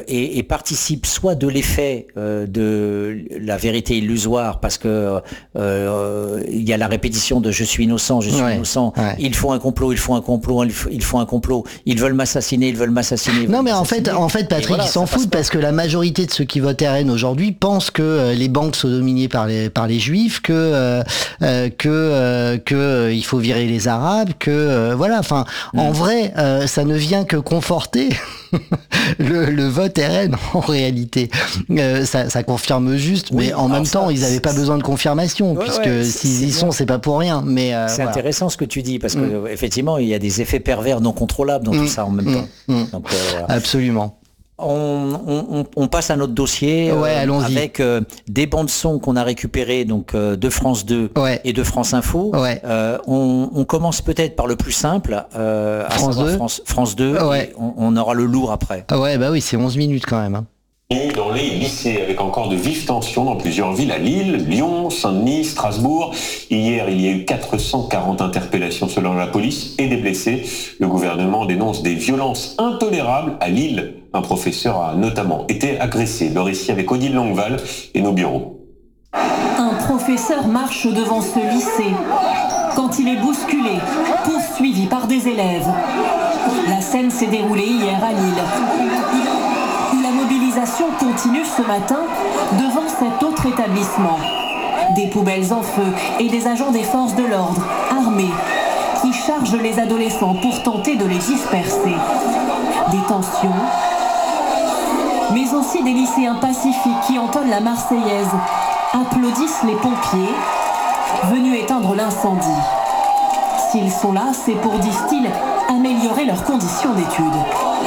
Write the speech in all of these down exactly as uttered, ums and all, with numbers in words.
et, et participe soit de l'effet euh, de la vérité illusoire, parce que euh, il y a la répétition de je suis innocent, je suis ouais, innocent, ouais. ils font un complot, ils font un complot, ils font un complot, ils veulent m'assassiner, ils veulent m'assassiner. Non mais en fait, en fait, Patrick, voilà, ils s'en foutent parce que la majorité de ceux qui votent R N aujourd'hui pensent que euh, les banques sont dominées par les par les juifs, que euh, euh, que euh, que euh, il faut virer les arabes, que euh, voilà. Enfin, mmh. en vrai, euh, ça ne vient que conforter le, le vote R N en réalité. Euh, ça, ça confirme juste, oui, mais en même temps, ça, ils n'avaient pas besoin de confirmation ouais, puisque ouais, s'ils y sont, c'est pas pour rien. Mais euh, c'est voilà. intéressant ce que tu dis parce que mmh. effectivement, il y a des effets pervers non contrôlables dans mmh. tout ça en même mmh. temps. Mmh. Donc, euh, voilà. Absolument. On, on, on passe à notre dossier ouais, euh, avec euh, des bandes son qu'on a récupérées donc euh, de France deux ouais. et de France Info. Ouais. Euh, on, on commence peut-être par le plus simple, euh, à France deux. France, France deux. Ouais. Et on, on aura le lourd après. Ah ouais, bah oui, c'est onze minutes quand même. Hein. Dans les lycées, avec encore de vives tensions dans plusieurs villes, à Lille, Lyon, Saint-Denis, Strasbourg. Hier, il y a eu quatre cent quarante interpellations selon la police et des blessés. Le gouvernement dénonce des violences intolérables à Lille. Un professeur a notamment été agressé. Le récit avec Odile Longueval et nos bureaux. Un professeur marche devant ce lycée quand il est bousculé, poursuivi par des élèves. La scène s'est déroulée hier à Lille. La mobilisation continue ce matin devant cet autre établissement. Des poubelles en feu et des agents des forces de l'ordre, armés, qui chargent les adolescents pour tenter de les disperser. Des tensions, mais aussi des lycéens pacifiques qui entonnent la Marseillaise, applaudissent les pompiers, venus éteindre l'incendie. S'ils sont là, c'est pour, disent-ils, améliorer leurs conditions d'études.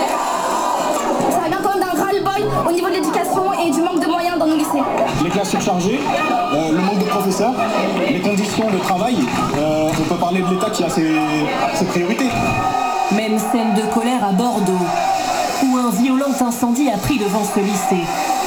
Au niveau de l'éducation et du manque de moyens dans nos lycées. Les classes surchargées, euh, le manque de professeurs, les conditions de travail, euh, on peut parler de l'État qui a ses, ses priorités. Même scène de colère à Bordeaux, où un violent incendie a pris devant ce lycée.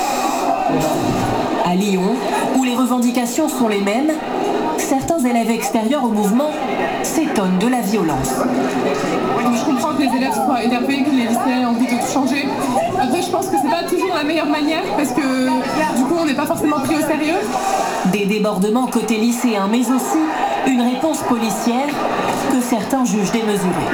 À Lyon, où les revendications sont les mêmes, certains élèves extérieurs au mouvement s'étonnent de la violence. Je comprends que les élèves soient énervés, que les lycéens ont envie de tout changer. Après, je pense que c'est pas toujours la meilleure manière parce que du coup, on n'est pas forcément pris au sérieux. Des débordements côté lycéen, mais aussi une réponse policière que certains jugent démesurée.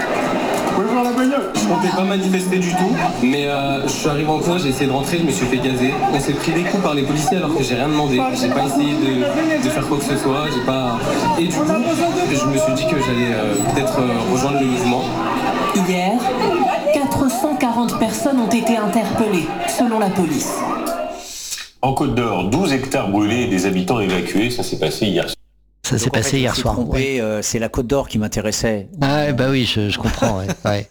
Je comptais pas manifester du tout, mais euh, je suis arrivé en cours, j'ai essayé de rentrer, je me suis fait gazer. On s'est pris des coups par les policiers alors que j'ai rien demandé. J'ai pas essayé de, de faire quoi que ce soit, j'ai pas. Et du coup, je me suis dit que j'allais euh, peut-être euh, rejoindre le mouvement. Hier, quatre cent quarante personnes ont été interpellées, selon la police. En Côte d'Or, douze hectares brûlés et des habitants évacués, ça s'est passé hier soir. Ça s'est passé hier soir. Trompé, ouais. euh, c'est la Côte d'Or qui m'intéressait. Ah bah oui, je, je comprends. ouais, ouais.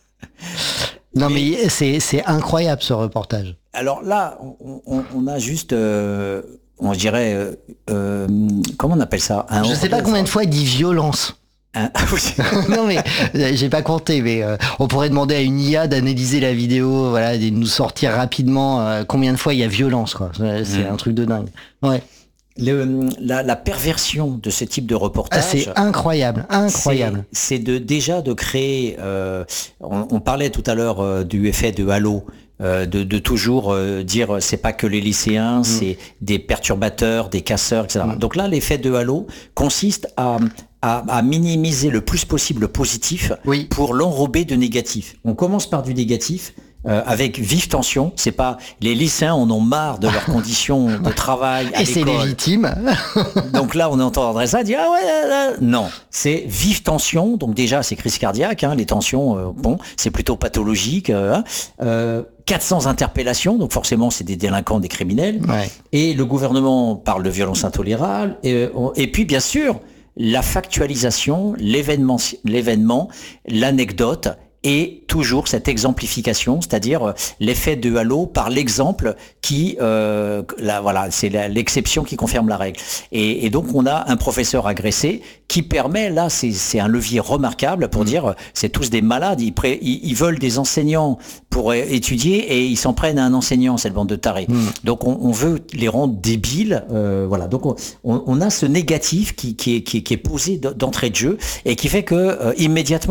Non mais, mais c'est, c'est incroyable ce reportage. Alors là, on, on, on a juste, euh, on dirait, euh, euh, comment on appelle ça un Je sais pas combien de fois il dit violence. Hein non mais j'ai pas compté, mais euh, on pourrait demander à une I A d'analyser la vidéo, voilà, de nous sortir rapidement euh, combien de fois il y a violence, quoi. C'est mmh. un truc de dingue. Ouais. Le, la, la perversion de ce type de reportage, ah, c'est incroyable, incroyable. C'est, c'est de déjà de créer. Euh, on, on parlait tout à l'heure euh, du effet de halo. Euh, de, de toujours euh, dire c'est pas que les lycéens, mmh. c'est des perturbateurs, des casseurs, et cetera. Mmh. Donc là, l'effet de halo consiste à, à, à minimiser le plus possible le positif oui. pour l'enrober de négatif. On commence par du négatif. Euh, avec vive tension, c'est pas les lycéens en ont marre de leurs conditions de travail à et l'école. C'est légitime. Donc là, on entendrait ça dire ah ouais, là, là. Non, c'est vive tension. Donc déjà, c'est crise cardiaque. Hein, les tensions, euh, bon, c'est plutôt pathologique. Euh, euh, quatre cents interpellations, donc forcément, c'est des délinquants, des criminels. Ouais. Et le gouvernement parle de violence intolérable. Et, et puis, bien sûr, la factualisation, l'événement, l'événement, l'anecdote. Et toujours cette exemplification, c'est-à-dire l'effet de halo par l'exemple qui, euh, là, voilà, c'est la, l'exception qui confirme la règle. Et, et donc on a un professeur agressé qui permet, là, c'est, c'est un levier remarquable pour mmh. dire, c'est tous des malades, ils, pré, ils, ils veulent des enseignants pour étudier et ils s'en prennent à un enseignant, cette bande de tarés. Mmh. Donc on, on veut les rendre débiles, euh, voilà. Donc on, on a ce négatif qui, qui, est, qui, qui est posé d'entrée de jeu et qui fait que euh, immédiatement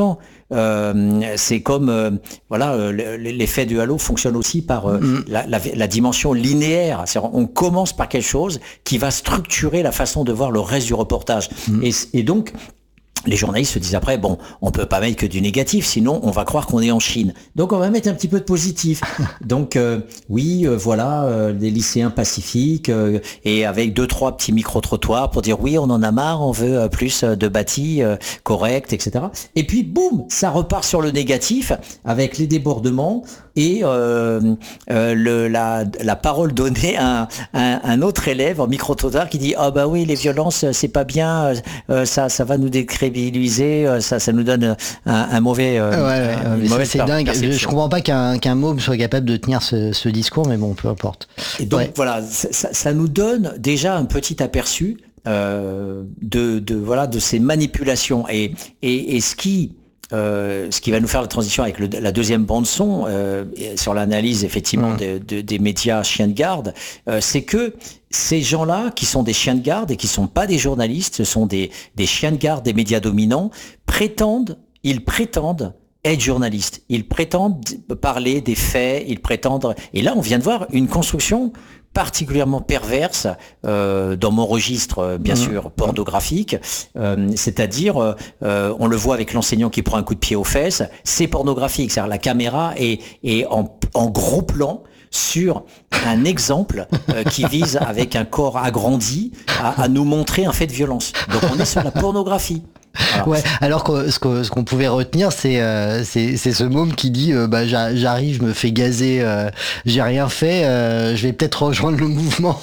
euh, c'est comme euh, voilà, euh, l'effet du halo fonctionne aussi par euh, mmh. la, la, la dimension linéaire. C'est-à-dire, on commence par quelque chose qui va structurer la façon de voir le reste du reportage. Mmh. Et, et donc, les journalistes se disent après, bon, on peut pas mettre que du négatif, sinon on va croire qu'on est en Chine. Donc on va mettre un petit peu de positif. Donc euh, oui, euh, voilà, euh, des lycéens pacifiques euh, et avec deux trois petits micro-trottoirs pour dire oui, on en a marre, on veut euh, plus de bâtis euh, corrects, et cetera. Et puis boum, ça repart sur le négatif avec les débordements et euh, euh, le, la, la parole donnée à un, un, un autre élève en micro-trottoir qui dit ah oh bah oui, les violences c'est pas bien, euh, ça ça va nous décrédibiliser, ça ça nous donne un, un mauvais euh, ouais, ouais, c'est dingue. Je comprends pas qu'un qu'un môme soit capable de tenir ce, ce discours, mais bon, peu importe. Et donc ouais. voilà, ça, ça nous donne déjà un petit aperçu euh, de, de voilà de ces manipulations et et, et ce qui Euh, ce qui va nous faire la transition avec le, la deuxième bande son euh, sur l'analyse effectivement mmh. de, de, des médias chiens de garde, euh, c'est que ces gens-là qui sont des chiens de garde et qui sont pas des journalistes, ce sont des, des chiens de garde des médias dominants, prétendent, ils prétendent être journalistes, ils prétendent parler des faits, ils prétendent, et là on vient de voir une construction particulièrement perverse euh, dans mon registre, bien mmh. sûr, pornographique, euh, c'est-à-dire, euh, on le voit avec l'enseignant qui prend un coup de pied aux fesses, c'est pornographique, c'est-à-dire la caméra est, est en, en gros plan sur un exemple euh, qui vise, avec un corps agrandi, à, à nous montrer un fait de violence. Donc on est sur la pornographie. Alors, ouais, alors que ce qu'on ce qu'on pouvait retenir, c'est euh, c'est c'est ce môme qui dit euh, bah j'arrive, je me fais gazer, euh, j'ai rien fait, euh, je vais peut-être rejoindre le mouvement.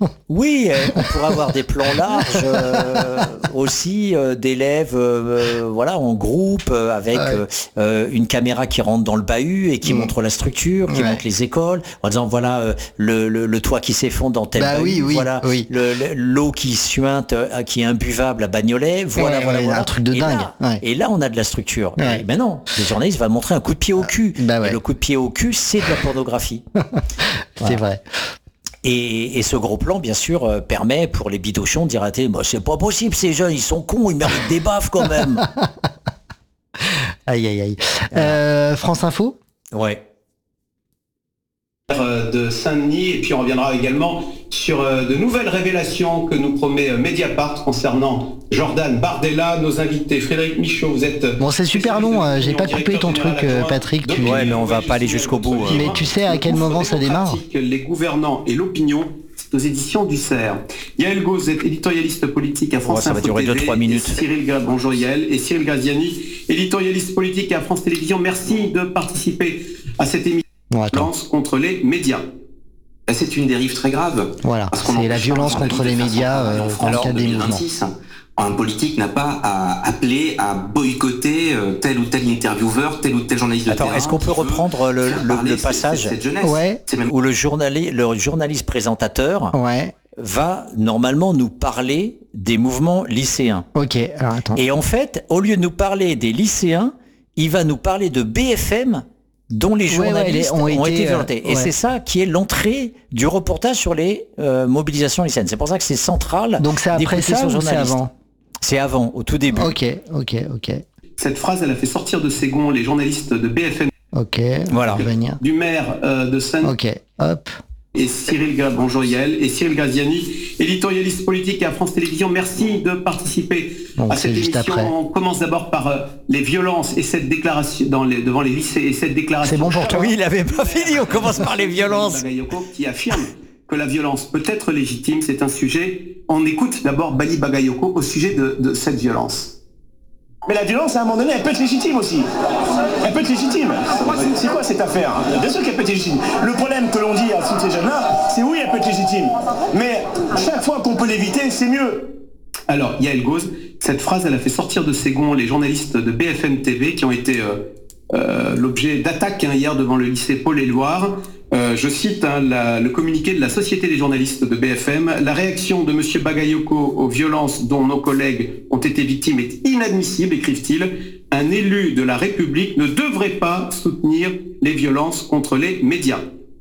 Oui, on pourrait avoir des plans larges euh, aussi euh, d'élèves, euh, voilà, en groupe euh, avec ouais. euh, une caméra qui rentre dans le bahut et qui mmh. montre la structure, qui ouais. montre les écoles, en disant voilà euh, le, le, le toit qui s'effondre dans tel bah, bahut, oui, oui, voilà oui. Le, le, l'eau qui suinte, euh, qui est imbuvable à Bagnolet, voilà, ouais, voilà, ouais, voilà. Un truc de et dingue. Là, ouais. Et là, on a de la structure. Ouais. Et ben non, le journaliste va montrer un coup de pied au cul. Bah ouais. Et le coup de pied au cul, c'est de la pornographie. C'est voilà. vrai. Et, et ce gros plan, bien sûr, euh, permet pour les bidochons de dire à télé, bah, c'est pas possible, ces jeunes, ils sont cons, ils méritent des baffes quand même. Aïe, aïe, aïe. Euh, France Info ? Ouais. De Saint-Denis, et puis on reviendra également sur de nouvelles révélations que nous promet Mediapart concernant Jordan Bardella. Nos invités, Frédéric Michaud, vous êtes... Bon, c'est super long, euh, j'ai pas coupé ton truc, Patrick. Tu... Ouais, mais on va pas aller jusqu'au bout. Mais euh... tu sais à quel moment ça démarre ? Les gouvernants et l'opinion, c'est aux éditions du Cerf. Yael Gauz, vous êtes éditorialiste politique à France ouais, ça Info va durer deux trois minutes. Cyril Gra... Bonjour Yael. Et Cyril Graziani, éditorialiste politique à France Télévisions. Merci de participer à cette émission. Bon, violence contre les médias. C'est une dérive très grave. Voilà, c'est la violence contre les médias euh, dans le cadre des mouvements. Un politique n'a pas à appeler à boycotter tel ou tel intervieweur, tel ou tel journaliste de Attends, terrain. Est-ce qu'on peut reprendre le, le, le passage cette, cette ouais. même... où le, journali... le journaliste présentateur ouais. va normalement nous parler des mouvements lycéens. Ok, alors attends. Et en fait, au lieu de nous parler des lycéens, il va nous parler de B F M dont les journalistes ouais, ouais, les ont, ont été violentés. Euh, et ouais. c'est ça qui est l'entrée du reportage sur les euh, mobilisations lycéennes. C'est pour ça que c'est central. Donc c'est après ça ou c'est avant ? C'est avant, au tout début. Ok, ok, ok. Cette phrase, elle a fait sortir de ses gonds les journalistes de B F M. Ok, voilà. Du maire euh, de Saint-Denis. Ok, hop. Et Cyril Gra... Bonjour Yael. Et Cyril Graziani, éditorialiste politique à France Télévisions. Merci de participer bon, à cette émission. Après. On commence d'abord par euh, les violences et cette déclaration dans les, devant les lycées et cette déclaration. C'est bon pour toi. Oui, il avait pas fini. On commence par les violences. Bagayoko qui affirme que la violence peut être légitime. C'est un sujet. On écoute d'abord Bali Bagayoko au sujet de, de cette violence. Mais la violence, à un moment donné, elle peut être légitime aussi. Elle peut être légitime. C'est quoi cette affaire ? Bien sûr qu'elle peut être légitime. Le problème que l'on dit à tous ces jeunes-là, c'est oui, elle peut être légitime. Mais chaque fois qu'on peut l'éviter, c'est mieux. Alors, Yael Gauz, cette phrase, elle a fait sortir de ses gonds les journalistes de B F M T V qui ont été euh, euh, l'objet d'attaques hein, hier devant le lycée Paul-Éluard. Euh, je cite hein, la, le communiqué de la Société des journalistes de B F M. La réaction de M. Bagayoko aux violences dont nos collègues ont été victimes est inadmissible, écrivent-ils. Un élu de la République ne devrait pas soutenir les violences contre les médias.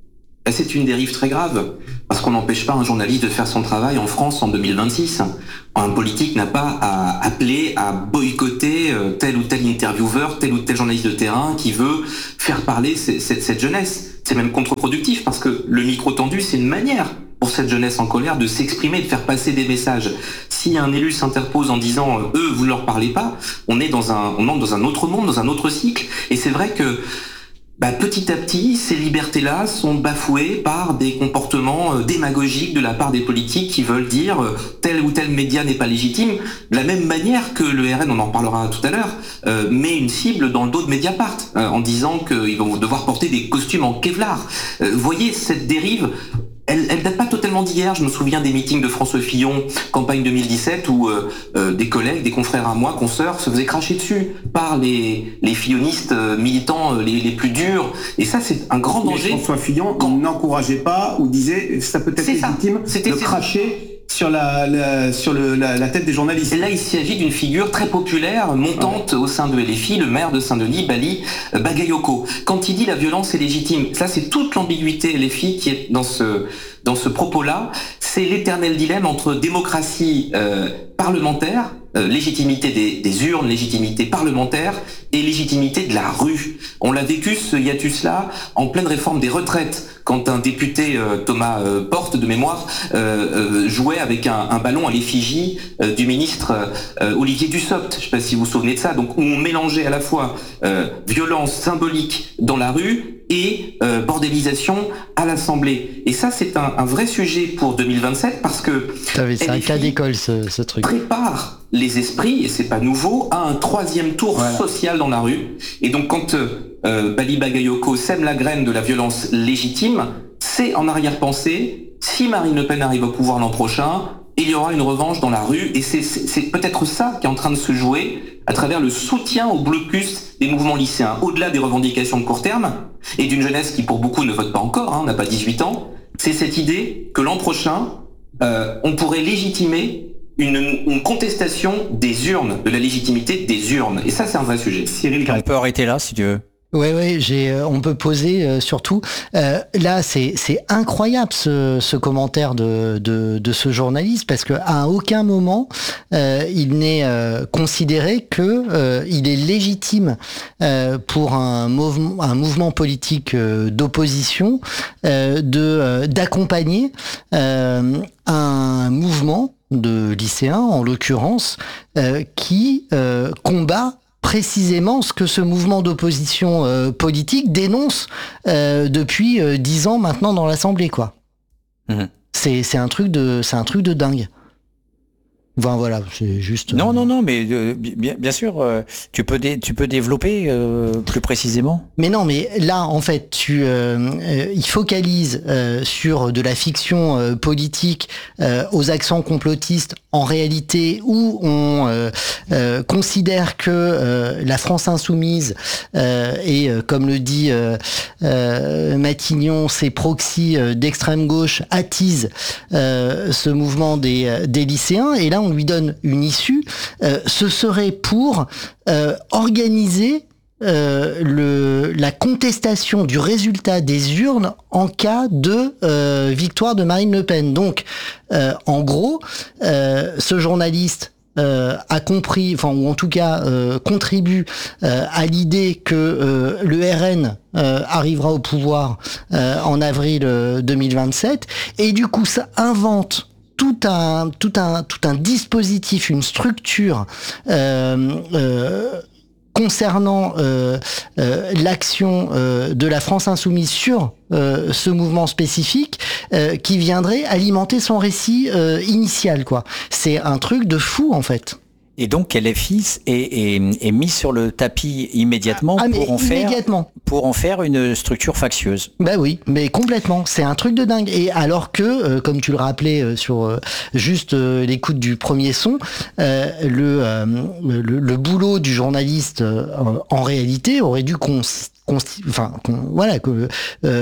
ben, c'est une dérive très grave, parce qu'on n'empêche pas un journaliste de faire son travail en France en deux mille vingt-six. Un politique n'a pas à appeler à boycotter tel ou tel intervieweur, tel ou tel journaliste de terrain qui veut faire parler cette, cette jeunesse. C'est même contre-productif, parce que le micro tendu, c'est une manière pour cette jeunesse en colère de s'exprimer, de faire passer des messages. Si un élu s'interpose en disant « eux, vous ne leur parlez pas », on est dans un, on entre dans un autre monde, dans un autre cycle. Et c'est vrai que bah, petit à petit, ces libertés-là sont bafouées par des comportements euh, démagogiques de la part des politiques qui veulent dire euh, tel ou tel média n'est pas légitime, de la même manière que le R N, on en parlera tout à l'heure, euh, met une cible dans le dos de Mediapart, euh, en disant qu'ils vont devoir porter des costumes en Kevlar. Euh, voyez cette dérive. Elle, elle date pas totalement d'hier. Je me souviens des meetings de François Fillon, campagne deux mille dix-sept, où euh, euh, des collègues, des confrères à moi, consoeurs, se faisaient cracher dessus par les, les fillonistes euh, militants euh, les, les plus durs. Et ça, c'est un grand danger. Mais François Fillon quand... n'encourageait pas ou disait ça peut être légitime de cracher sur la, la sur le, la, la tête des journalistes. Et là, il s'agit d'une figure très populaire, montante ouais. au sein de L F I, le maire de Saint-Denis, Bali Bagayoko. Quand il dit la violence est légitime, ça c'est toute l'ambiguïté L F I qui est dans ce dans ce propos-là. C'est l'éternel dilemme entre démocratie euh, parlementaire, euh, légitimité des, des urnes, légitimité parlementaire et légitimité de la rue. On l'a vécu ce hiatus-là en pleine réforme des retraites, quand un député, euh, Thomas euh, Porte, de mémoire, euh, euh, jouait avec un, un ballon à l'effigie euh, du ministre euh, Olivier Dussopt. Je ne sais pas si vous vous souvenez de ça. Donc, on mélangeait à la fois euh, violence symbolique dans la rue et euh, bordélisation à l'Assemblée. Et ça, c'est un, un vrai sujet pour deux mille vingt-sept, parce que c'est un cas d'école, ce, ce truc. Prépare les esprits, et c'est pas nouveau, à un troisième tour voilà. social dans la rue. Et donc, quand euh, Bali Bagayoko sème la graine de la violence légitime, c'est en arrière-pensée, si Marine Le Pen arrive au pouvoir l'an prochain, il y aura une revanche dans la rue, et c'est, c'est, c'est peut-être ça qui est en train de se jouer à travers le soutien au blocus des mouvements lycéens, au-delà des revendications de court terme, et d'une jeunesse qui pour beaucoup ne vote pas encore, hein, n'a pas dix-huit ans. C'est cette idée que l'an prochain, euh, on pourrait légitimer une, une contestation des urnes, de la légitimité des urnes. Et ça, c'est un vrai sujet. Cyril, on peut arrêter là, si tu veux. Ouais, ouais, j'ai, euh, on peut poser euh, surtout. Euh, là, c'est c'est incroyable ce, ce commentaire de, de de ce journaliste, parce que à aucun moment euh, il n'est euh, considéré que euh, il est légitime euh, pour un mouvement un mouvement politique euh, d'opposition euh, de euh, d'accompagner euh, un mouvement de lycéens, en l'occurrence, euh, qui euh, combat précisément ce que ce mouvement d'opposition euh, politique dénonce euh, depuis euh, dix ans maintenant dans l'Assemblée, quoi. Mmh. C'est c'est un truc de c'est un truc de dingue. Enfin, voilà, c'est juste. Non, euh... non, non, mais euh, bien, bien sûr, euh, tu peux dé- tu peux développer euh, plus précisément. Mais non, mais là, en fait, tu, euh, euh, il focalise euh, sur de la fiction euh, politique euh, aux accents complotistes, en réalité, où on euh, euh, considère que euh, la France insoumise euh, et, euh, comme le dit euh, euh, Matignon, ses proxys euh, d'extrême gauche attisent euh, ce mouvement des des lycéens. Et là, on lui donne une issue, euh, ce serait pour euh, organiser euh, le, la contestation du résultat des urnes en cas de euh, victoire de Marine Le Pen. Donc, euh, en gros, euh, ce journaliste Euh, a compris, enfin ou en tout cas euh, contribue euh, à l'idée que euh, le R N euh, arrivera au pouvoir euh, en avril euh, deux mille vingt-sept, et du coup ça invente tout un tout un tout un dispositif, une structure euh, euh, concernant euh, euh, l'action euh, de la France insoumise sur euh, ce mouvement spécifique euh, qui viendrait alimenter son récit euh, initial, quoi. C'est un truc de fou, en fait. Et donc, L F I est, est, est mis sur le tapis immédiatement, ah, pour, en immédiatement. Faire, pour en faire une structure factieuse. Bah oui, mais complètement. C'est un truc de dingue. Et alors que, euh, comme tu le rappelais euh, sur euh, juste euh, l'écoute du premier son, euh, le, euh, le, le boulot du journaliste, euh, en réalité, aurait dû consister Consti- enfin voilà que euh,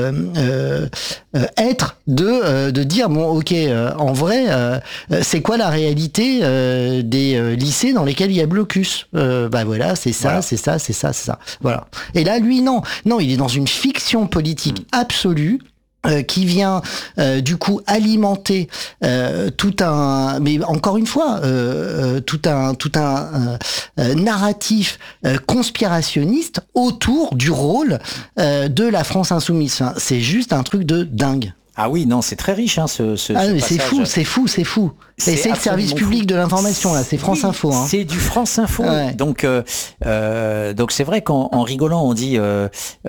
euh, euh, être de euh, de dire bon ok euh, en vrai euh, c'est quoi la réalité euh, des euh, lycées dans lesquels il y a blocus, euh, bah voilà c'est ça voilà. c'est ça c'est ça c'est ça voilà. Et là lui non non il est dans une fiction politique mmh. absolue. Euh, qui vient euh, du coup alimenter euh, tout un, mais encore une fois, euh, tout un tout un euh, narratif euh, conspirationniste autour du rôle euh, de la France insoumise. Enfin, c'est juste un truc de dingue. Ah oui, non, c'est très riche, hein, ce, ce, ah, ce mais c'est fou, c'est fou, c'est fou. Et c'est le service public fou. de l'information, là, c'est France oui, Info. Hein. C'est du France Info. Ouais. Donc, euh, euh, donc c'est vrai qu'en en rigolant, on dit euh,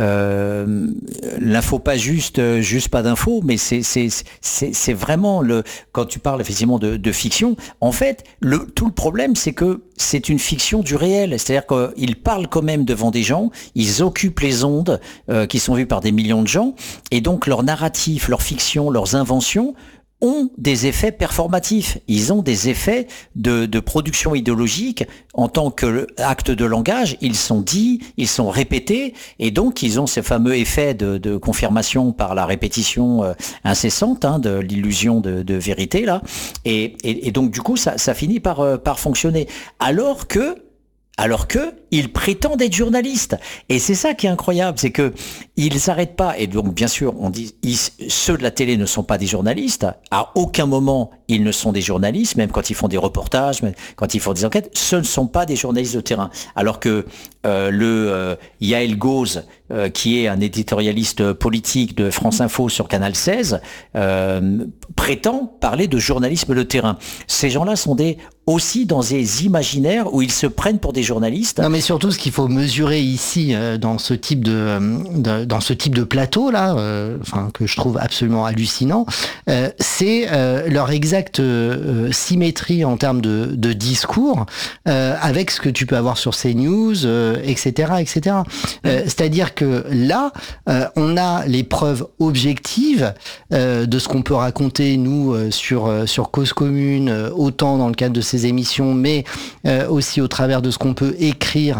euh, l'info pas juste, juste pas d'info, mais c'est c'est c'est c'est vraiment le quand tu parles effectivement de, de fiction. En fait, le tout le problème, c'est que c'est une fiction du réel. C'est-à-dire qu'ils parlent quand même devant des gens, ils occupent les ondes euh, qui sont vues par des millions de gens, et donc leur narratif, leur fiction, leurs inventions ont des effets performatifs. Ils ont des effets de, de production idéologique en tant qu'acte de langage. Ils sont dits, ils sont répétés, et donc ils ont ces fameux effets de, de confirmation par la répétition euh, incessante hein, de l'illusion de, de vérité là. Et, et, et donc du coup, ça, ça finit par, euh, par fonctionner. Alors que Alors que ils prétendent être journalistes. Et c'est ça qui est incroyable, c'est que ils s'arrêtent pas. Et donc, bien sûr, on dit, ils, ceux de la télé ne sont pas des journalistes. À aucun moment, ils ne sont des journalistes, même quand ils font des reportages, même quand ils font des enquêtes. Ce ne sont pas des journalistes de terrain. Alors que euh, le euh, Yael Gauze, euh, qui est un éditorialiste politique de France Info sur Canal seize, euh, prétend parler de journalisme de terrain. Ces gens-là sont des aussi dans des imaginaires où ils se prennent pour des journalistes. Non, mais surtout, ce qu'il faut mesurer ici, euh, dans ce type de, de dans ce type de plateau là, euh, enfin que je trouve absolument hallucinant, euh, c'est euh, leur exacte euh, symétrie en termes de, de discours euh, avec ce que tu peux avoir sur CNews, euh, et cetera, et cetera. Euh, c'est-à-dire que là, euh, on a les preuves objectives euh, de ce qu'on peut raconter nous euh, sur euh, sur Cause Commune, euh, autant dans le cadre de ces émissions, mais euh, aussi au travers de ce qu'on peut écrire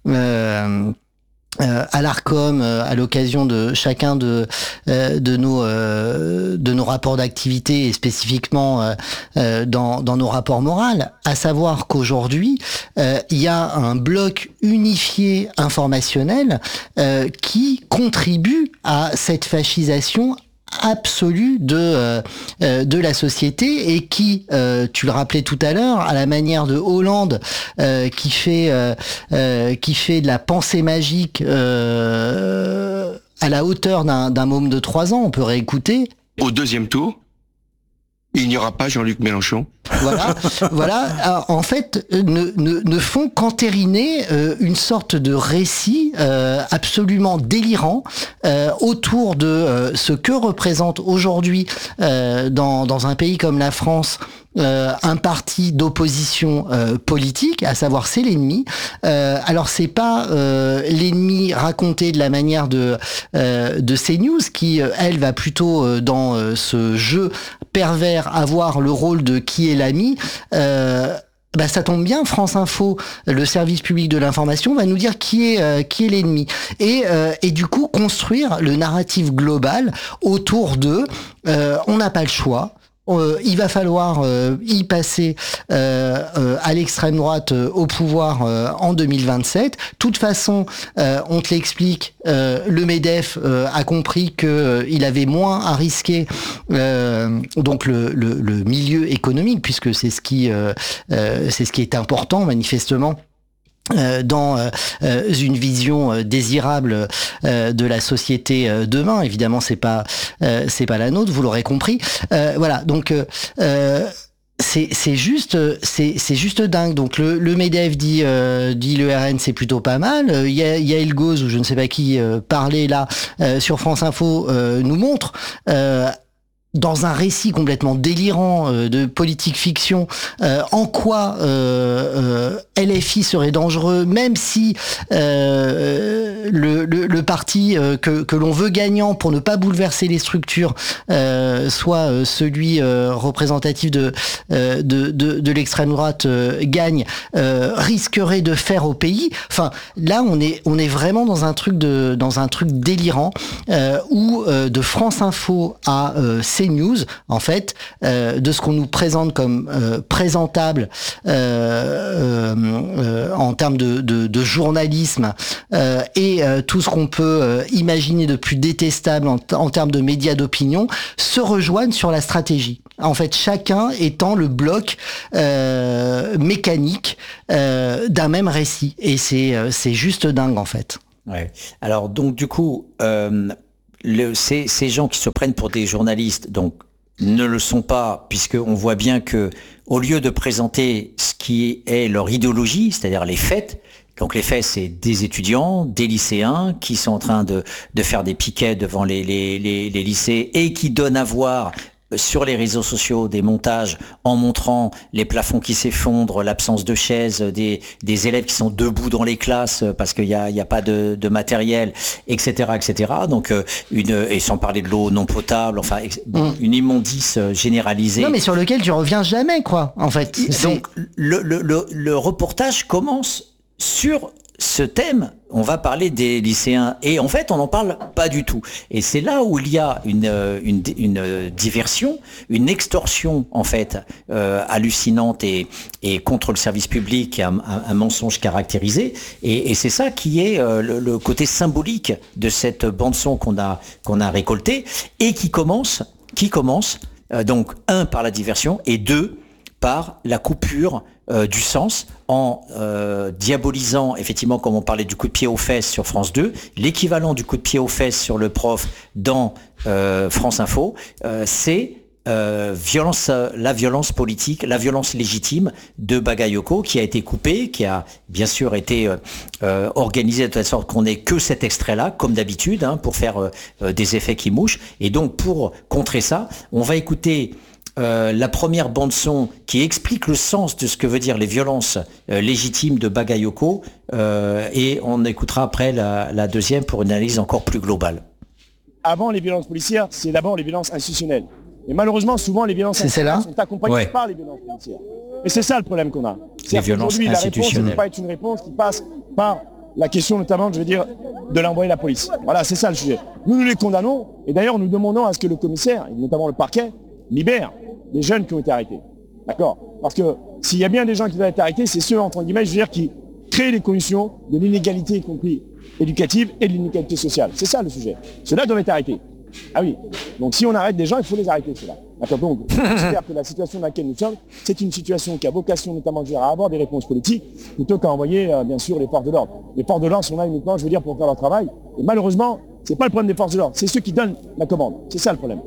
euh, euh, à l'Arcom euh, à l'occasion de chacun de euh, de nos euh, de nos rapports d'activité et spécifiquement euh, euh, dans dans nos rapports moraux, à savoir qu'aujourd'hui euh, il y a un bloc unifié informationnel euh, qui contribue à cette fascisation absolue de euh, euh, de la société et qui, euh, tu le rappelais tout à l'heure, à la manière de Hollande euh, qui fait euh, euh, qui fait de la pensée magique euh, à la hauteur d'un d'un môme de trois ans, on peut réécouter. Au deuxième tour, il n'y aura pas Jean-Luc Mélenchon. Voilà, voilà. En fait, ne, ne, ne font qu'entériner euh, une sorte de récit euh, absolument délirant euh, autour de euh, ce que représente aujourd'hui euh, dans, dans un pays comme la France euh, un parti d'opposition euh, politique, à savoir c'est l'ennemi. Euh, alors c'est pas euh, l'ennemi raconté de la manière de euh, de CNews qui elle va plutôt euh, dans euh, ce jeu pervers avoir le rôle de qui est l'ami. Euh, bah ça tombe bien, France Info, le service public de l'information, va nous dire qui est euh, qui est l'ennemi et euh, et du coup construire le narratif global autour de euh, on n'a pas le choix. Euh, il va falloir euh, y passer euh, euh, à l'extrême droite euh, au pouvoir euh, en deux mille vingt-sept. De toute façon, euh, on te l'explique, euh, le MEDEF euh, a compris que euh, il avait moins à risquer, euh, donc le, le, le milieu économique, puisque c'est ce qui euh, euh, c'est ce qui est important manifestement. Euh, dans euh, une vision euh, désirable euh, de la société euh, demain. Évidemment, c'est pas euh, c'est pas la nôtre, vous l'aurez compris. Euh, voilà, donc euh, c'est c'est juste c'est c'est juste dingue. Donc le le MEDEF dit euh, dit le R N c'est plutôt pas mal. Il y a Yael Gauze ou je ne sais pas qui euh, parlait là euh, sur France Info euh, nous montre. Euh, dans un récit complètement délirant euh, de politique fiction, euh, en quoi euh, euh, L F I serait dangereux, même si euh, le, le, le parti euh, que, que l'on veut gagnant pour ne pas bouleverser les structures euh, soit euh, celui euh, représentatif de, euh, de, de, de l'extrême droite euh, gagne, euh, risquerait de faire au pays. Enfin, là, on est, on est vraiment dans un truc de, dans un truc délirant euh, où euh, de France Info à euh, CNews, en fait, euh, de ce qu'on nous présente comme euh, présentable euh, euh, en termes de, de, de journalisme euh, et euh, tout ce qu'on peut euh, imaginer de plus détestable en, en termes de médias d'opinion, se rejoignent sur la stratégie. En fait, chacun étant le bloc euh, mécanique euh, d'un même récit. Et c'est, euh, c'est juste dingue, en fait. Ouais. Alors, donc, du coup, euh, le, ces, ces gens qui se prennent pour des journalistes, donc, ne le sont pas, puisqu'on voit bien que, au lieu de présenter ce qui est leur idéologie, c'est-à-dire les faits, donc les faits, c'est des étudiants, des lycéens qui sont en train de, de faire des piquets devant les, les, les, les lycées et qui donnent à voir sur les réseaux sociaux des montages en montrant les plafonds qui s'effondrent, l'absence de chaises, des, des élèves qui sont debout dans les classes parce qu'il y a, il y a pas de, de matériel, et cetera, et cetera. Donc une, et sans parler de l'eau non potable, enfin mmh. une immondice généralisée. Non, mais sur lequel tu reviens jamais, quoi. En fait. Donc le, le, le, le reportage commence sur ce thème. On va parler des lycéens et en fait on n'en parle pas du tout. Et c'est là où il y a une, une, une diversion, une extorsion en fait euh, hallucinante et, et contre le service public, un, un, un mensonge caractérisé. Et, et c'est ça qui est euh, le, le côté symbolique de cette bande son qu'on a qu'on a récoltée et qui commence, qui commence euh, donc un par la diversion et deux par la coupure euh, du sens en euh, diabolisant, effectivement, comme on parlait du coup de pied aux fesses sur France deux, l'équivalent du coup de pied aux fesses sur le prof dans euh, France Info, euh, c'est euh, violence, euh, la violence politique, la violence légitime de Bagayoko qui a été coupée, qui a bien sûr été euh, euh, organisée de telle sorte qu'on n'ait que cet extrait-là, comme d'habitude, hein, pour faire euh, des effets qui mouchent. Et donc, pour contrer ça, on va écouter Euh, la première bande-son qui explique le sens de ce que veut dire les violences euh, légitimes de Bagayoko euh, et on écoutera après la, la deuxième pour une analyse encore plus globale. Avant les violences policières, c'est d'abord les violences institutionnelles. Et malheureusement, souvent, les violences institutionnelles sont accompagnées ouais. par les violences policières. Et c'est ça le problème qu'on a. C'est les violences aujourd'hui, institutionnelles. La réponse ne peut pas être une réponse qui passe par la question notamment, je veux dire, de l'envoyer la police. Voilà, c'est ça le sujet. Nous, nous les condamnons et d'ailleurs, nous demandons à ce que le commissaire, et notamment le parquet, libère les jeunes qui ont été arrêtés. D'accord ? Parce que s'il y a bien des gens qui doivent être arrêtés, c'est ceux, entre guillemets, je veux dire, qui créent les conditions de l'inégalité, y compris éducative, et de l'inégalité sociale. C'est ça le sujet. Ceux-là doivent être arrêtés. Ah oui. Donc si on arrête des gens, il faut les arrêter, ceux-là. D'accord ? Donc, j'espère que la situation dans laquelle nous sommes, c'est une situation qui a vocation notamment je veux dire, à avoir des réponses politiques, plutôt qu'à envoyer, euh, bien sûr, les forces de l'ordre. Les forces de l'ordre sont là uniquement, je veux dire, pour faire leur travail. Et malheureusement, c'est pas le problème des forces de l'ordre, c'est ceux qui donnent la commande. C'est ça le problème.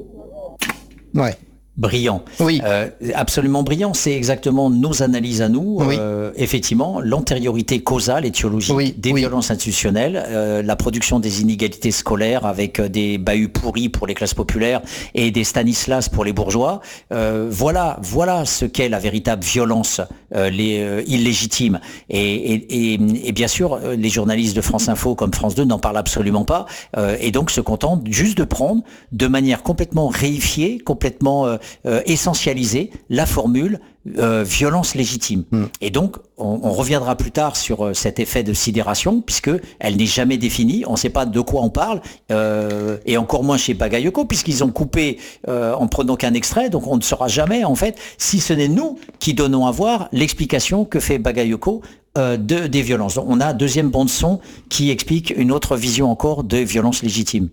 Ouais. Brillant. Oui. Euh, absolument brillant. C'est exactement nos analyses à nous. Oui. Euh, effectivement, l'antériorité causale, étiologique oui. des oui. violences institutionnelles, euh, la production des inégalités scolaires avec des bahuts pourris pour les classes populaires et des Stanislas pour les bourgeois. Euh, voilà, voilà ce qu'est la véritable violence euh, les, euh, illégitime. Et, et, et, et bien sûr, les journalistes de France Info comme France deux n'en parlent absolument pas euh, et donc se contentent juste de prendre de manière complètement réifiée, complètement euh, Euh, essentialiser la formule euh, violence légitime. Mm. Et donc, on, on reviendra plus tard sur euh, cet effet de sidération, puisque elle n'est jamais définie, on ne sait pas de quoi on parle, euh, et encore moins chez Bagayoko, puisqu'ils ont coupé euh, en prenant qu'un extrait, donc on ne saura jamais, en fait, si ce n'est nous qui donnons à voir l'explication que fait Bagayoko euh, de, des violences. Donc, on a deuxième bande-son qui explique une autre vision encore de violence légitime.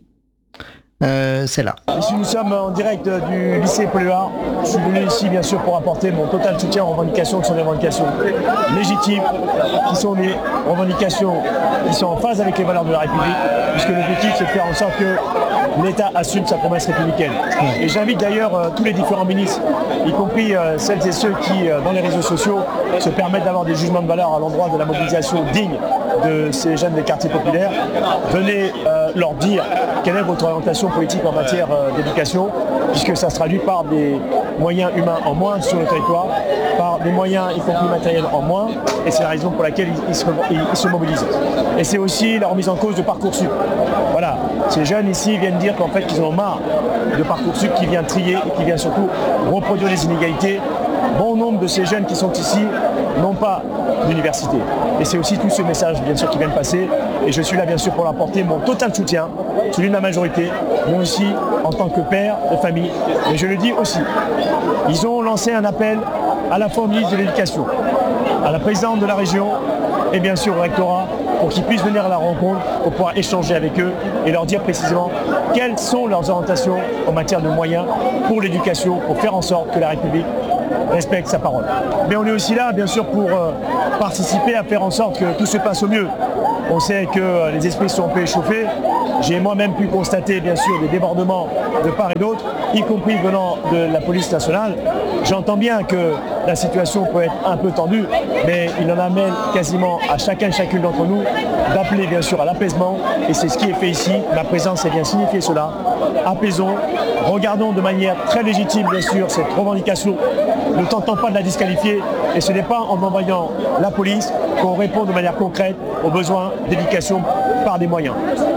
Euh, c'est là. Ici nous sommes en direct du lycée Paul-Éluard. Je suis venu ici bien sûr pour apporter mon total soutien aux revendications qui sont des revendications légitimes, qui sont des revendications qui sont en phase avec les valeurs de la République, puisque l'objectif c'est de faire en sorte que l'État assume sa promesse républicaine. Et j'invite d'ailleurs euh, tous les différents ministres, y compris euh, celles et ceux qui, euh, dans les réseaux sociaux, se permettent d'avoir des jugements de valeur à l'endroit de la mobilisation digne de ces jeunes des quartiers populaires. Venez euh, leur dire quelle est votre orientation politique en matière euh, d'éducation, puisque ça se traduit par des moyens humains en moins sur le territoire, par des moyens, y compris matériels, en moins, et c'est la raison pour laquelle ils, ils, se, ils, ils se mobilisent. Et c'est aussi la remise en cause de Parcoursup. Voilà, ces jeunes ici viennent dire qu'en fait qu'ils en ont marre de Parcoursup qui vient trier et qui vient surtout reproduire les inégalités. Bon nombre de ces jeunes qui sont ici n'ont pas d'université. Et c'est aussi tout ce message bien sûr qui vient de passer. Et je suis là bien sûr pour leur apporter mon total soutien celui de la majorité, mais aussi en tant que père de famille. Et je le dis aussi, ils ont lancé un appel à la fois au ministre de l'Éducation, à la présidente de la région et bien sûr au rectorat pour qu'ils puissent venir à la rencontre, pour pouvoir échanger avec eux et leur dire précisément quelles sont leurs orientations en matière de moyens pour l'éducation, pour faire en sorte que la République respecte sa parole. Mais on est aussi là, bien sûr, pour euh, participer à faire en sorte que tout se passe au mieux. On sait que euh, les esprits sont un peu échauffés. J'ai moi-même pu constater, bien sûr, des débordements de part et d'autre, y compris venant de la police nationale. J'entends bien que la situation peut être un peu tendue, mais il en amène quasiment à chacun et chacune d'entre nous d'appeler, bien sûr, à l'apaisement. Et c'est ce qui est fait ici. Ma présence est bien signifiée cela. Apaisons, regardons de manière très légitime, bien sûr, cette revendication. Ne tentons pas de la disqualifier. Et ce n'est pas en envoyant la police qu'on répond de manière concrète aux besoins d'éducation par des moyens.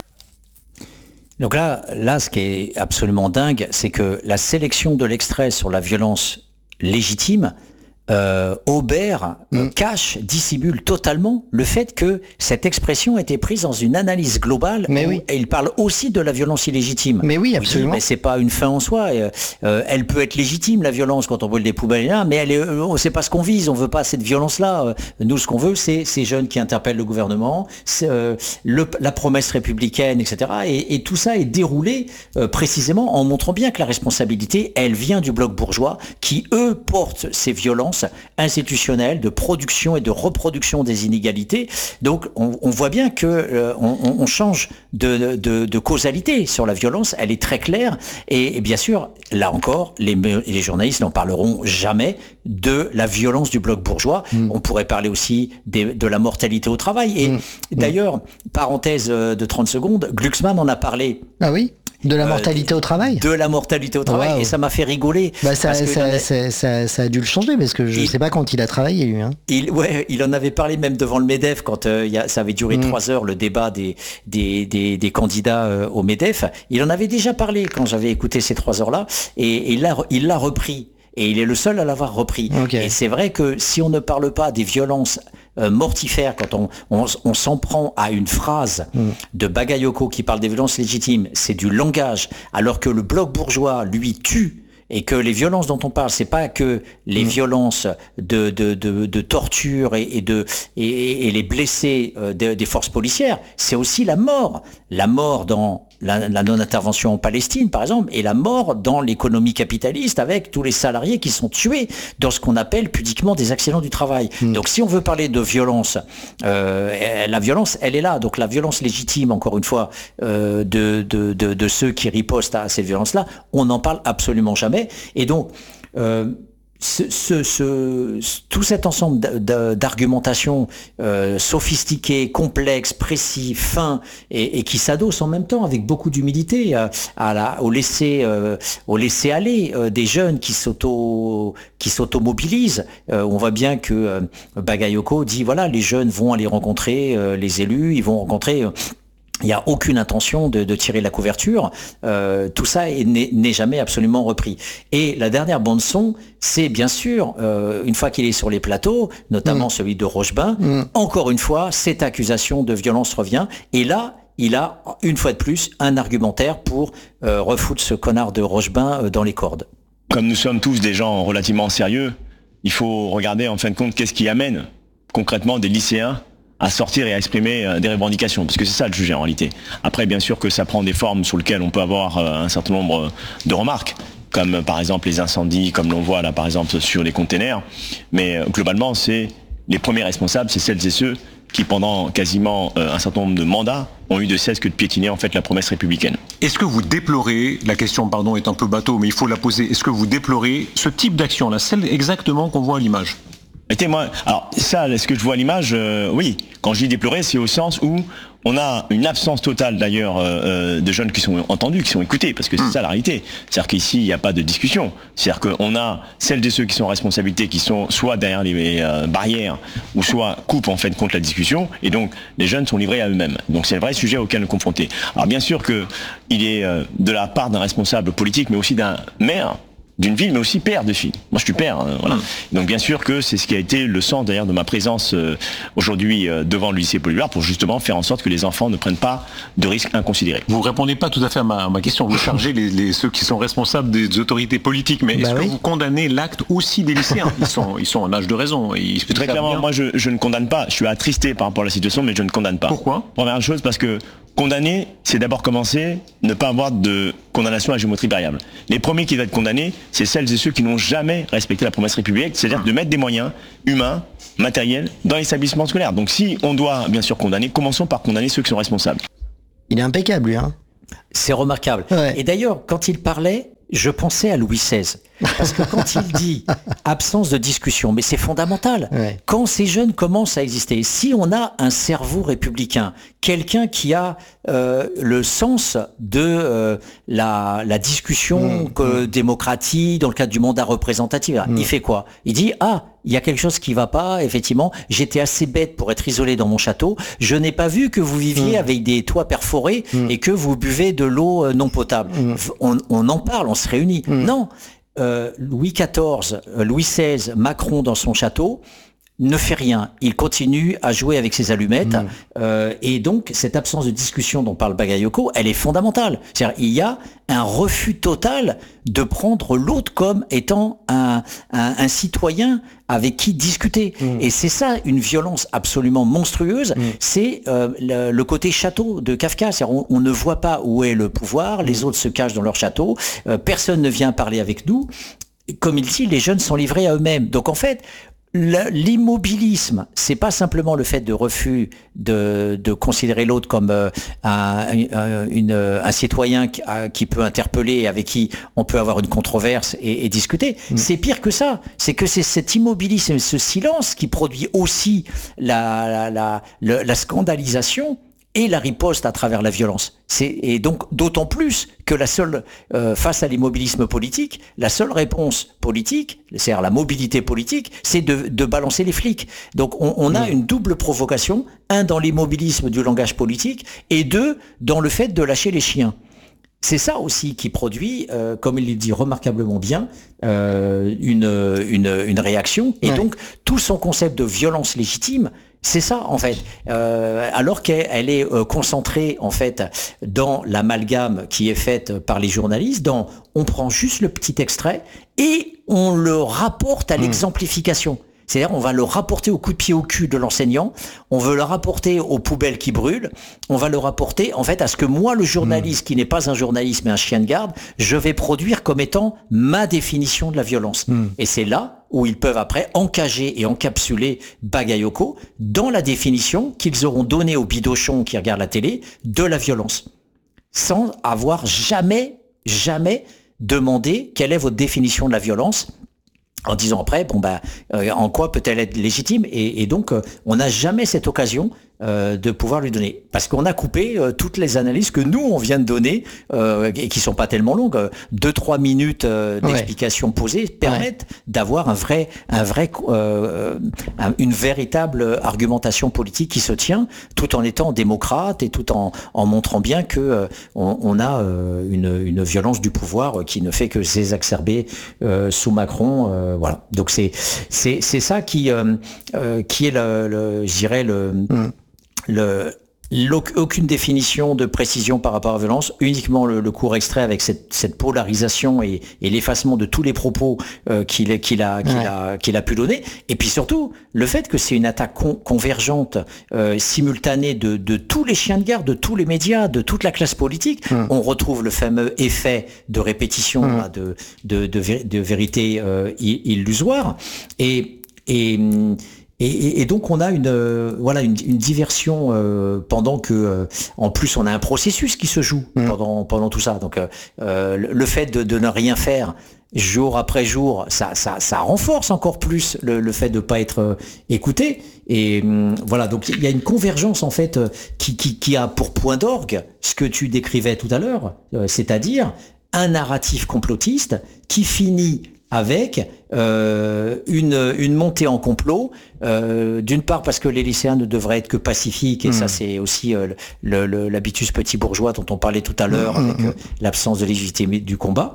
Donc là, là, ce qui est absolument dingue, c'est que la sélection de l'extrait sur la violence légitime euh, obère, mmh. cache, dissimule totalement le fait que cette expression a été prise dans une analyse globale. Mais où, oui. Et il parle aussi de la violence illégitime. Mais oui, absolument. Oui, mais c'est pas une fin en soi. Euh, euh, elle peut être légitime, la violence, quand on brûle des poubelles, là, mais elle est, euh, c'est pas ce qu'on vise. On veut pas cette violence-là. Euh, nous, ce qu'on veut, c'est ces jeunes qui interpellent le gouvernement, c'est, euh, le, la promesse républicaine, et cetera. Et, et tout ça est déroulé euh, précisément en montrant bien que la responsabilité, elle vient du bloc bourgeois, qui eux portent ces violences institutionnelle, de production et de reproduction des inégalités. Donc on, on voit bien que euh, on, on change de, de, de causalité sur la violence, elle est très claire et, et bien sûr, là encore, les, les journalistes n'en parleront jamais de la violence du bloc bourgeois. Mmh. On pourrait parler aussi des, de la mortalité au travail. Et mmh. d'ailleurs, parenthèse de trente secondes, Glucksmann en a parlé. Ah oui ? De la mortalité euh, au travail ? De la mortalité au travail, wow. Et ça m'a fait rigoler. Bah ça, ça, a... ça, ça, ça a dû le changer, parce que je ne sais pas quand il a travaillé, lui. Hein. Il, ouais, il en avait parlé même devant le MEDEF, quand euh, y a, ça avait duré mmh. trois heures, le débat des, des, des, des candidats euh, au MEDEF. Il en avait déjà parlé quand j'avais écouté ces trois heures-là, et, et il l'a il l'a repris. Et il est le seul à l'avoir repris. Okay. Et c'est vrai que si on ne parle pas des violences euh, mortifères, quand on, on, on s'en prend à une phrase mm. de Bagayoko qui parle des violences légitimes, c'est du langage, alors que le bloc bourgeois, lui, tue. Et que les violences dont on parle, c'est pas que les mmh. violences de, de, de, de torture et, et, de, et, et les blessés euh, de, des forces policières, c'est aussi la mort. La mort dans la, la non-intervention en Palestine, par exemple, et la mort dans l'économie capitaliste avec tous les salariés qui sont tués dans ce qu'on appelle pudiquement des accidents du travail. Mmh. Donc si on veut parler de violence, euh, la violence, elle est là. Donc la violence légitime, encore une fois, euh, de, de, de, de ceux qui ripostent à ces violences-là, on n'en parle absolument jamais. Et donc, euh, ce, ce, ce, tout cet ensemble d'argumentation euh, sophistiquée, complexe, précis, fin, et, et qui s'adosse en même temps avec beaucoup d'humilité à, à la, au laisser, euh, au laisser aller euh, des jeunes qui s'auto, qui s'automobilisent. Euh, on voit bien que euh, Bagayoko dit voilà, les jeunes vont aller rencontrer euh, les élus, ils vont rencontrer. Euh, Il n'y a aucune intention de, de tirer la couverture. Euh, tout ça n'est jamais absolument repris. Et la dernière bande-son, c'est bien sûr, euh, une fois qu'il est sur les plateaux, notamment mmh. celui de Rochebain, mmh. encore une fois, cette accusation de violence revient. Et là, il a, une fois de plus, un argumentaire pour euh, refoutre ce connard de Rochebain euh, dans les cordes. Comme nous sommes tous des gens relativement sérieux, il faut regarder en fin de compte qu'est-ce qui amène concrètement des lycéens à sortir et à exprimer des revendications, parce que c'est ça le sujet en réalité. Après, bien sûr que ça prend des formes sur lesquelles on peut avoir un certain nombre de remarques, comme par exemple les incendies, comme l'on voit là par exemple sur les containers, mais globalement, c'est les premiers responsables, c'est celles et ceux qui pendant quasiment un certain nombre de mandats ont eu de cesse que de piétiner en fait la promesse républicaine. Est-ce que vous déplorez, la question pardon est un peu bateau, mais il faut la poser, est-ce que vous déplorez ce type d'action-là, celle exactement qu'on voit à l'image ? Écoutez, moi, alors ça, ce que je vois à l'image, euh, oui, quand je dis déplorer, c'est au sens où on a une absence totale d'ailleurs euh, de jeunes qui sont entendus, qui sont écoutés, parce que c'est ça la réalité. C'est-à-dire qu'ici, il n'y a pas de discussion. C'est-à-dire qu'on a celles de ceux qui sont en responsabilité, qui sont soit derrière les euh, barrières, ou soit coupent en fait contre la discussion, et donc les jeunes sont livrés à eux-mêmes. Donc c'est le vrai sujet auquel nous confronter. Alors bien sûr qu'il est euh, de la part d'un responsable politique, mais aussi d'un maire, d'une ville, mais aussi père de filles. Moi, je suis père. Hein, voilà. Donc, bien sûr que c'est ce qui a été le sens d'ailleurs de ma présence euh, aujourd'hui euh, devant le lycée Paul Éluard, pour justement faire en sorte que les enfants ne prennent pas de risques inconsidérés. Vous ne répondez pas tout à fait à ma, à ma question. Vous chargez les, les, ceux qui sont responsables des autorités politiques, mais bah est-ce oui. que vous condamnez l'acte aussi des lycéens ? Ils sont, ils sont en âge de raison. Ils Très clairement, bien. moi, je, je ne condamne pas. Je suis attristé par rapport à la situation, mais je ne condamne pas. Pourquoi ? Première chose, parce que condamner, c'est d'abord commencer, ne pas avoir de condamnation à géométrie variable. Les premiers qui doivent être condamnés, c'est celles et ceux qui n'ont jamais respecté la promesse républicaine, c'est-à-dire de mettre des moyens humains, matériels, dans l'établissement scolaire. Donc si on doit bien sûr condamner, commençons par condamner ceux qui sont responsables. Il est impeccable, lui, hein. C'est remarquable. Ouais. Et d'ailleurs, quand il parlait, je pensais à Louis seize. Parce que quand il dit absence de discussion, mais c'est fondamental. Ouais. Quand ces jeunes commencent à exister, si on a un cerveau républicain, quelqu'un qui a euh, le sens de euh, la, la discussion mmh, que, mmh. démocratique, dans le cadre du mandat représentatif, mmh. il fait quoi ? Il dit, ah, il y a quelque chose qui va pas, effectivement, j'étais assez bête pour être isolé dans mon château, je n'ai pas vu que vous viviez mmh. avec des toits perforés mmh. et que vous buvez de l'eau non potable. Mmh. On, on en parle, on se réunit. Mmh. Non, euh, Louis quatorze, Louis seize, Macron dans son château, ne fait rien. Il continue à jouer avec ses allumettes. Mmh. Euh, et donc, cette absence de discussion dont parle Bagayoko, elle est fondamentale. C'est-à-dire, il y a un refus total de prendre l'autre comme étant un, un, un citoyen avec qui discuter. Mmh. Et c'est ça, une violence absolument monstrueuse. Mmh. C'est euh, le, le côté château de Kafka. C'est-à-dire, on, on ne voit pas où est le pouvoir. Mmh. Les autres se cachent dans leur château. Euh, personne ne vient parler avec nous. Comme il dit, les jeunes sont livrés à eux-mêmes. Donc, en fait, l'immobilisme, c'est pas simplement le fait de refus de, de considérer l'autre comme euh, un, un, une, un citoyen qui, qui peut interpeller, avec qui on peut avoir une controverse et, et discuter. Mmh. C'est pire que ça. C'est que c'est cet immobilisme, ce silence qui produit aussi la, la, la, la, la scandalisation et la riposte à travers la violence. C'est, et donc, d'autant plus que la seule, euh, face à l'immobilisme politique, la seule réponse politique, c'est-à-dire la mobilité politique, c'est de, de balancer les flics. Donc, on, on a mmh. une double provocation, un dans l'immobilisme du langage politique, et deux dans le fait de lâcher les chiens. C'est ça aussi qui produit, euh, comme il le dit remarquablement bien, euh, une, une, une réaction. Et ouais. donc, tout son concept de violence légitime, c'est ça, en fait. Euh, alors qu'elle est euh, concentrée, en fait, dans l'amalgame qui est faite par les journalistes, dans on prend juste le petit extrait et on le rapporte à mmh. l'exemplification. C'est-à-dire, on va le rapporter au coup de pied au cul de l'enseignant, on veut le rapporter aux poubelles qui brûlent, on va le rapporter, en fait, à ce que moi, le journaliste, mmh. qui n'est pas un journaliste, mais un chien de garde, je vais produire comme étant ma définition de la violence. Mmh. Et c'est là où ils peuvent après encager et encapsuler Bagayoko dans la définition qu'ils auront donnée aux bidochons qui regardent la télé de la violence. Sans avoir jamais, jamais demandé quelle est votre définition de la violence, en disant après, bon bah, euh, en quoi peut-elle être légitime ? Et, et donc, euh, on n'a jamais cette occasion euh, de pouvoir lui donner. Parce qu'on a coupé euh, toutes les analyses que nous, on vient de donner, euh, et qui sont pas tellement longues. Deux, trois minutes euh, d'explication ouais. posées permettent ouais. d'avoir un vrai, un vrai, euh, un, une véritable argumentation politique qui se tient, tout en étant démocrate et tout en, en montrant bien que euh, on, on a euh, une, une violence du pouvoir qui ne fait que s'exacerber euh, sous Macron. Euh, voilà. Donc c'est c'est c'est ça qui euh, euh, qui est le, le je dirais le mmh. le aucune définition de précision par rapport à la violence, uniquement le, le court extrait avec cette, cette polarisation et, et l'effacement de tous les propos euh, qu'il, qu'il, a, qu'il, ouais. a, qu'il a pu donner. Et puis surtout, le fait que c'est une attaque con, convergente, euh, simultanée de, de tous les chiens de garde, de tous les médias, de toute la classe politique. Mmh. On retrouve le fameux effet de répétition, mmh. là, de, de, de, de, de vérité euh, illusoire. Et... et Et, et donc on a une euh, voilà une, une diversion euh, pendant que euh, en plus on a un processus qui se joue mmh. pendant pendant tout ça. Donc euh, le fait de, de ne rien faire jour après jour, ça ça ça renforce encore plus le, le fait de pas être euh, écouté. Et euh, voilà, donc il y a une convergence en fait euh, qui qui qui a pour point d'orgue ce que tu décrivais tout à l'heure, euh, c'est-à-dire un narratif complotiste qui finit avec euh, une, une montée en complot, euh, d'une part parce que les lycéens ne devraient être que pacifiques, et mmh. ça c'est aussi euh, le, le, l'habitus petit bourgeois dont on parlait tout à l'heure, mmh. avec euh, l'absence de légitimité du combat,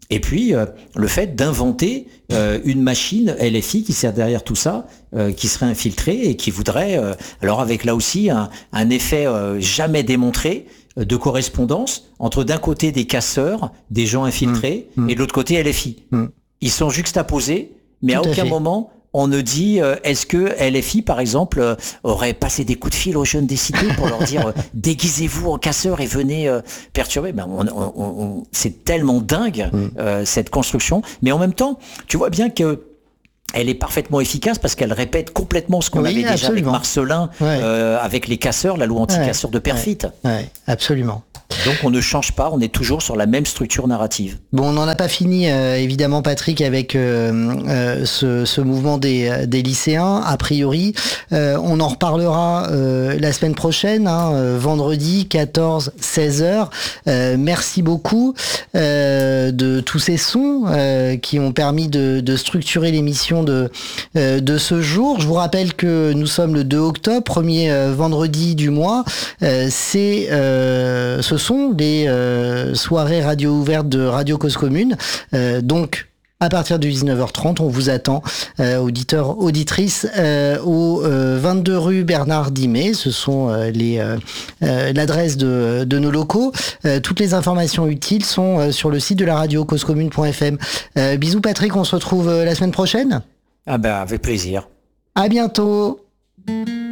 Et puis, euh, le fait d'inventer euh, une machine L F I qui sert derrière tout ça, euh, qui serait infiltrée et qui voudrait, euh, alors avec là aussi un, un effet euh, jamais démontré, euh, de correspondance entre d'un côté des casseurs, des gens infiltrés, mmh. et de l'autre côté L F I. Mmh. Ils sont juxtaposés, mais tout à aucun à moment on ne dit euh, est-ce que L F I, par exemple, euh, aurait passé des coups de fil aux jeunes des cités pour leur dire euh, déguisez-vous en casseurs et venez euh, perturber. Ben, on, on, on, c'est tellement dingue euh, cette construction, mais en même temps, tu vois bien que elle est parfaitement efficace parce qu'elle répète complètement ce qu'on oui, avait déjà absolument. avec Marcelin, ouais. euh, avec les casseurs, la loi anti-casseurs ouais. de Perfit. Ouais. Ouais. Absolument. Donc on ne change pas, on est toujours sur la même structure narrative. Bon, on n'en a pas fini, euh, évidemment, Patrick, avec euh, euh, ce, ce mouvement des, des lycéens, a priori. Euh, on en reparlera euh, la semaine prochaine, hein, euh, vendredi, quatorze seize heures. Euh, merci beaucoup euh, de tous ces sons euh, qui ont permis de, de structurer l'émission de, euh, de ce jour. Je vous rappelle que nous sommes le deux octobre, premier euh, vendredi du mois. Euh, c'est euh, ce sont les euh, soirées radio ouvertes de Radio Cause Commune. Euh, donc, à partir de dix-neuf heures trente, on vous attend, euh, auditeurs, auditrices, euh, au euh, vingt-deux rue Bernard Dimet. Ce sont euh, les euh, euh, l'adresse de, de nos locaux. Euh, toutes les informations utiles sont euh, sur le site de la radio, cause commune point f m. Euh, bisous Patrick, on se retrouve euh, la semaine prochaine. Ah ben, avec plaisir. À bientôt.